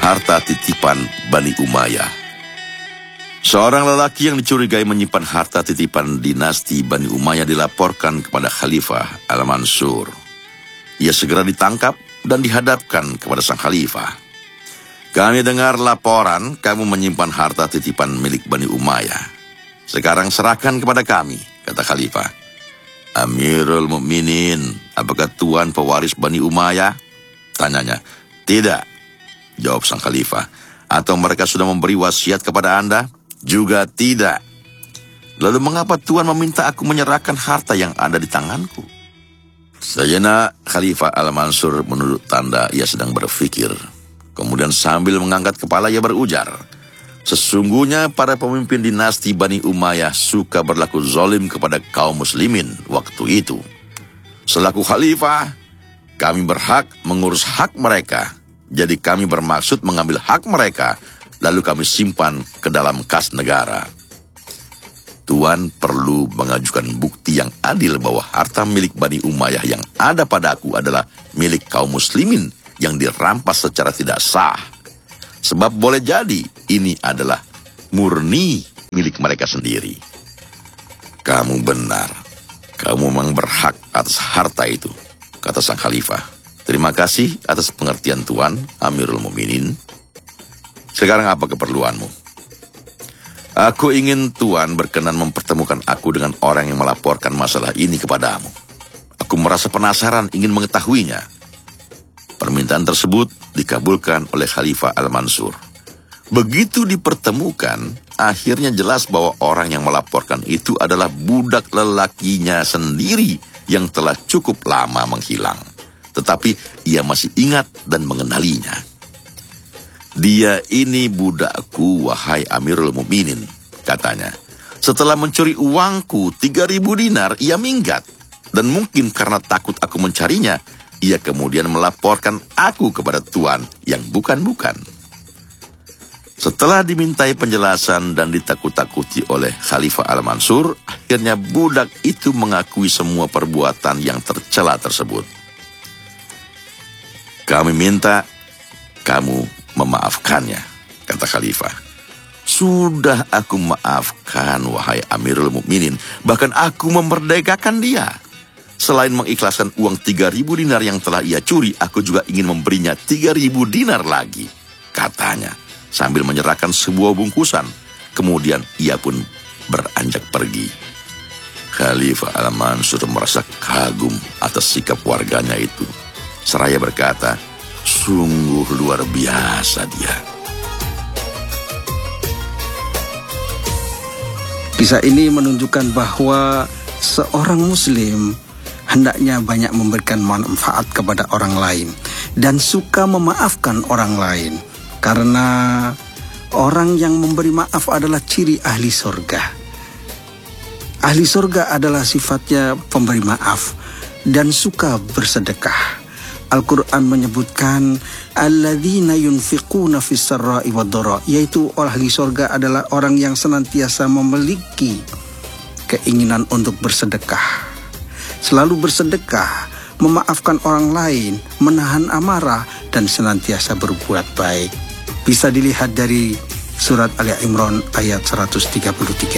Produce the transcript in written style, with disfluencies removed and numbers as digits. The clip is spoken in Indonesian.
harta titipan Bani Umayyah. Seorang lelaki yang dicurigai menyimpan harta titipan dinasti Bani Umayyah dilaporkan kepada Khalifah Al-Mansur. Ia segera ditangkap dan dihadapkan kepada sang khalifah. Kami dengar laporan kamu menyimpan harta titipan milik Bani Umayyah. Sekarang serahkan kepada kami, kata khalifah. Amirul Mukminin, apakah tuan pewaris Bani Umayyah? Tanyanya. Tidak, jawab sang khalifah. Atau mereka sudah memberi wasiat kepada Anda? Juga tidak. Lalu mengapa tuan meminta aku menyerahkan harta yang ada di tanganku? Sejenak Khalifah Al-Mansur menunduk tanda ia sedang berpikir. Kemudian sambil mengangkat kepala ia berujar, sesungguhnya para pemimpin dinasti Bani Umayyah suka berlaku zalim kepada kaum muslimin waktu itu. Selaku khalifah, kami berhak mengurus hak mereka. Jadi kami bermaksud mengambil hak mereka, lalu kami simpan ke dalam kas negara. Tuan perlu mengajukan bukti yang adil bahwa harta milik Bani Umayyah yang ada padaku adalah milik kaum muslimin yang dirampas secara tidak sah. Sebab boleh jadi ini adalah murni milik mereka sendiri. Kamu benar. Kamu memang berhak atas harta itu, kata sang khalifah. Terima kasih atas pengertian Tuan, Amirul Mukminin. Sekarang apa keperluanmu? Aku ingin Tuan berkenan mempertemukan aku dengan orang yang melaporkan masalah ini kepadamu. Aku merasa penasaran ingin mengetahuinya. Permintaan tersebut dikabulkan oleh Khalifah Al-Mansur. Begitu dipertemukan, akhirnya jelas bahwa orang yang melaporkan itu adalah budak lelakinya sendiri yang telah cukup lama menghilang. Tetapi ia masih ingat dan mengenalinya. Dia ini budakku, wahai Amirul Mukminin, katanya. Setelah mencuri uangku 3.000 dinar, ia minggat. Dan mungkin karena takut aku mencarinya, ia kemudian melaporkan aku kepada Tuan yang bukan-bukan. Setelah dimintai penjelasan dan ditakut-takuti oleh Khalifah Al-Mansur, akhirnya budak itu mengakui semua perbuatan yang tercela tersebut. Kami minta kamu memaafkannya, kata khalifah. Sudah aku maafkan, wahai Amirul Mukminin. Bahkan aku memerdekakan dia. Selain mengikhlaskan uang 3.000 dinar yang telah ia curi, aku juga ingin memberinya 3.000 dinar lagi, katanya, sambil menyerahkan sebuah bungkusan. Kemudian ia pun beranjak pergi. Khalifah Al-Mansur merasa kagum atas sikap warganya itu. Seraya berkata, sungguh luar biasa dia. Kisah ini menunjukkan bahwa seorang muslim hendaknya banyak memberikan manfaat kepada orang lain dan suka memaafkan orang lain. Karena orang yang memberi maaf adalah ciri ahli surga. Ahli surga adalah sifatnya pemberi maaf dan suka bersedekah. Al-Quran menyebutkan alladzina yunfiquna fis sarra'i wad dharra, yaitu ahli surga adalah orang yang senantiasa memiliki keinginan untuk bersedekah, selalu bersedekah, memaafkan orang lain, menahan amarah dan senantiasa berbuat baik. Bisa dilihat dari surat Ali Imran ayat 133.